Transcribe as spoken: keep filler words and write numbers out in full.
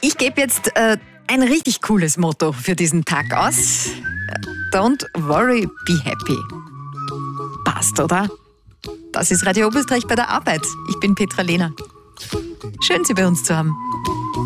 Ich gebe jetzt äh, ein richtig cooles Motto für diesen Tag aus. Don't worry, be happy. Passt, oder? Das ist Radio Oberösterreich bei der Arbeit. Ich bin Petra Lehner. Schön, Sie bei uns zu haben.